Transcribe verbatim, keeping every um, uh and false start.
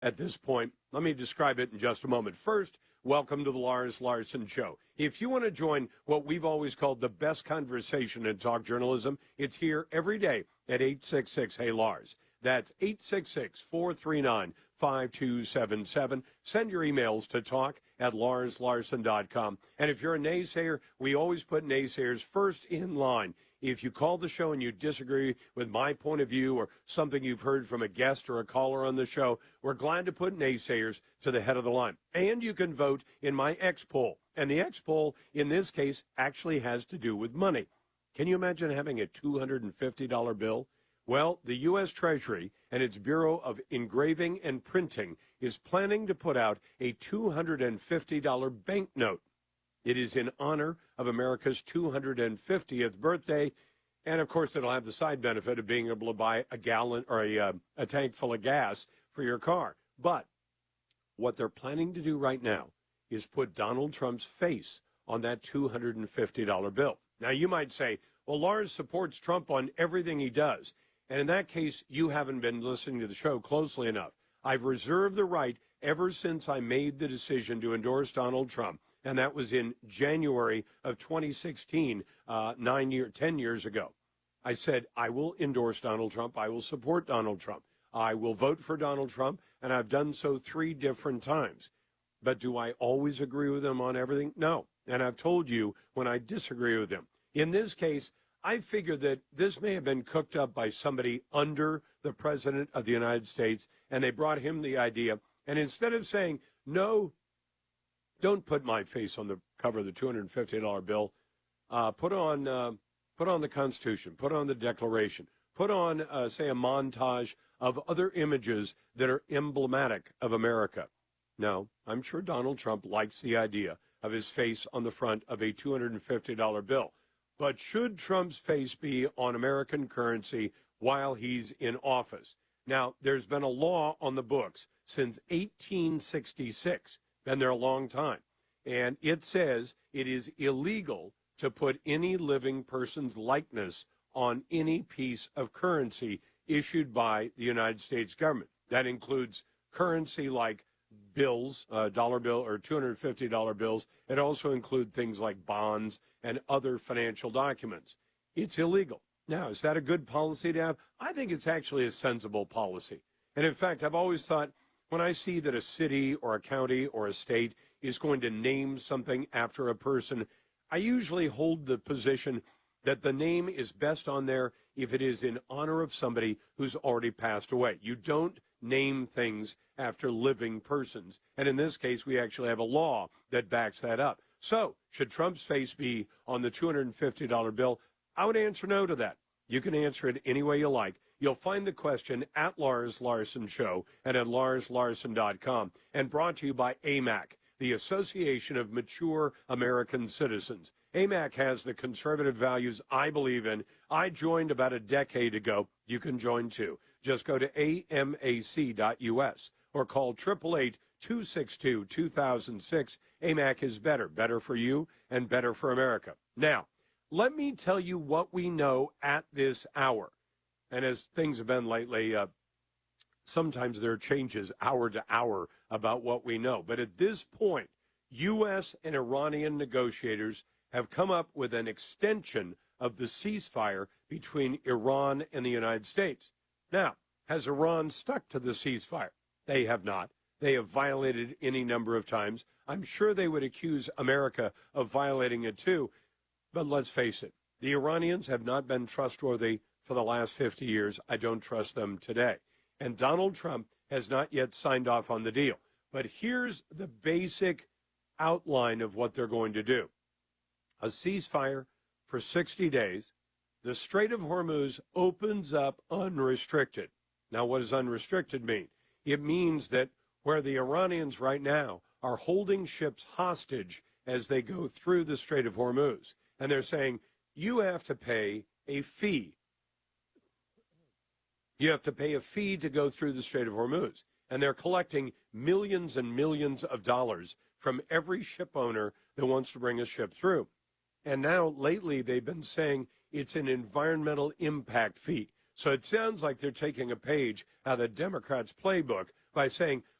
at this point. Let me describe it in just a moment. First, welcome to the Lars Larson Show. If you want to join what we've always called the best conversation in talk journalism, it's here every day at eight six six, hey Lars. That's eight six six, four three nine, five two seven seven. Send your emails to talk at lars larson dot com. And if you're a naysayer, we always put naysayers first in line. If you call the show and you disagree with my point of view or something you've heard from a guest or a caller on the show, we're glad to put naysayers to the head of the line. And you can vote in my X poll. And the X poll, in this case, actually has to do with money. Can you imagine having a two hundred fifty dollars bill? Well, the U S. Treasury and its Bureau of Engraving and Printing is planning to put out a two hundred fifty dollars banknote. It is in honor of America's two hundred fiftieth birthday. And, of course, it'll have the side benefit of being able to buy a gallon or a, uh, a tank full of gas for your car. But what they're planning to do right now is put Donald Trump's face on that two hundred fifty dollars bill. Now, you might say, well, Lars supports Trump on everything he does. And in that case, you haven't been listening to the show closely enough. I've reserved the right ever since I made the decision to endorse Donald Trump, and that was in January of twenty sixteen, uh, nine year, ten years ago. I said, I will endorse Donald Trump. I will support Donald Trump. I will vote for Donald Trump, and I've done so three different times. But do I always agree with him on everything? No. And I've told you when I disagree with him. In this case, I figure that this may have been cooked up by somebody under the President of the United States, and they brought him the idea. And instead of saying, no, don't put my face on the cover of the two hundred fifty dollars bill, uh, put on uh, put on the Constitution, put on the Declaration, put on, uh, say, a montage of other images that are emblematic of America. No, I'm sure Donald Trump likes the idea of his face on the front of a two hundred fifty dollars bill. But should Trump's face be on American currency while he's in office? Now, there's been a law on the books since eighteen sixty-six, been there a long time, and it says it is illegal to put any living person's likeness on any piece of currency issued by the United States government. That includes currency like bills, uh, dollar bill or two hundred fifty dollars bills. It also includes things like bonds and other financial documents. It's illegal. Now, is that a good policy to have? I think it's actually a sensible policy. And in fact, I've always thought when I see that a city or a county or a state is going to name something after a person, I usually hold the position that the name is best on there if it is in honor of somebody who's already passed away. You don't name things after living persons. And in this case, we actually have a law that backs that up. So, should Trump's face be on the two hundred fifty dollars bill? I would answer no to that. You can answer it any way you like. You'll find the question at Lars Larson Show and at lars larson dot com, and brought to you by A M A C, the Association of Mature American Citizens. A M A C has the conservative values I believe in. I joined about a decade ago. You can join too. Just go to A M A C dot U S or call eight eight eight, two six two, two thousand six. A M A C is better, better for you and better for America. Now, let me tell you what we know at this hour. And as things have been lately, uh, sometimes there are changes hour to hour about what we know. But at this point, U S and Iranian negotiators have come up with an extension of the ceasefire between Iran and the United States. Now, has Iran stuck to the ceasefire? They have not. They have violated any number of times. I'm sure they would accuse America of violating it too. But let's face it, the Iranians have not been trustworthy for the last fifty years. I don't trust them today. And Donald Trump has not yet signed off on the deal. But here's the basic outline of what they're going to do. A ceasefire for sixty days. The Strait of Hormuz opens up unrestricted. Now, what does unrestricted mean? It means that where the Iranians right now are holding ships hostage as they go through the Strait of Hormuz, and they're saying, you have to pay a fee. You have to pay a fee to go through the Strait of Hormuz. And they're collecting millions and millions of dollars from every ship owner that wants to bring a ship through. And now, lately, they've been saying it's an environmental impact fee. So it sounds like they're taking a page out of the Democrats' playbook by saying,